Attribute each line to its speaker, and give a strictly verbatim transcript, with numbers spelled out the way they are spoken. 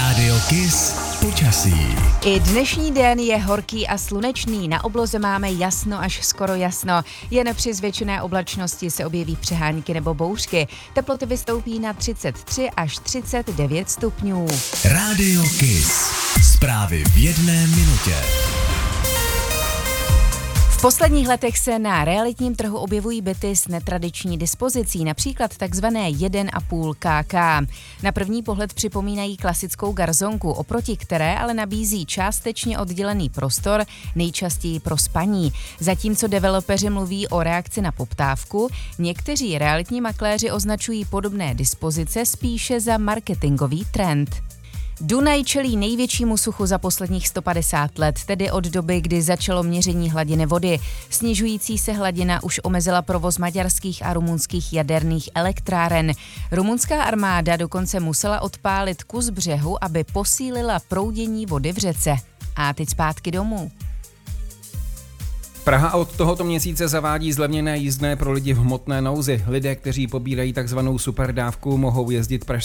Speaker 1: Rádio Kiss počasí.
Speaker 2: I dnešní den je horký a slunečný, na obloze máme jasno až skoro jasno. Jen při zvětšené oblačnosti se objeví přehánky nebo bouřky. Teploty vystoupí na třicet tři až třicet devět stupňů.
Speaker 1: Rádio Kiss. Zprávy v jedné minutě.
Speaker 2: V posledních letech se na realitním trhu objevují byty s netradiční dispozicí, například takzvané jedna a půl ká. Na první pohled připomínají klasickou garzonku, oproti které ale nabízí částečně oddělený prostor, nejčastěji pro spaní. Zatímco developeři mluví o reakci na poptávku, někteří realitní makléři označují podobné dispozice spíše za marketingový trend. Dunaj čelí největšímu suchu za posledních sto padesát let, tedy od doby, kdy začalo měření hladiny vody. Snižující se hladina už omezila provoz maďarských a rumunských jaderných elektráren. Rumunská armáda dokonce musela odpálit kus břehu, aby posílila proudění vody v řece. A teď zpátky domů.
Speaker 3: Praha od tohoto měsíce zavádí zlevněné jízdné pro lidi v hmotné nouzi. Lidé, kteří pobírají takzvanou superdávku, mohou jezdit pražským